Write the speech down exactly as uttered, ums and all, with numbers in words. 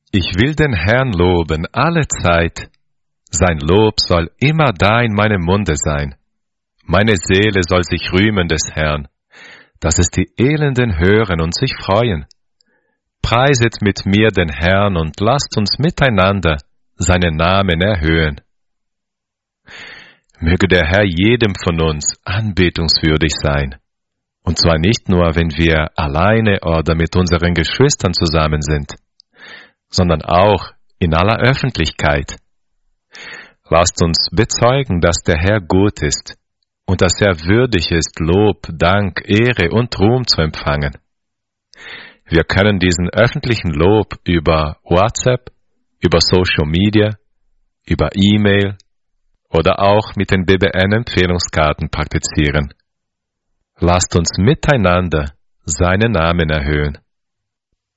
Ich will den Herrn loben alle Zeit. Sein Lob soll immer da in meinem Munde sein. Meine Seele soll sich rühmen des Herrn, dass es die Elenden hören und sich freuen. Preiset mit mir den Herrn und lasst uns miteinander seinen Namen erhöhen. Möge der Herr jedem von uns anbetungswürdig sein. Und zwar nicht nur, wenn wir alleine oder mit unseren Geschwistern zusammen sind, sondern auch in aller Öffentlichkeit. Lasst uns bezeugen, dass der Herr gut ist und dass er würdig ist, Lob, Dank, Ehre und Ruhm zu empfangen. Wir können diesen öffentlichen Lob über WhatsApp, über Social Media, über E-Mail oder auch mit den B B N-Empfehlungskarten praktizieren. Lasst uns miteinander seinen Namen erhöhen.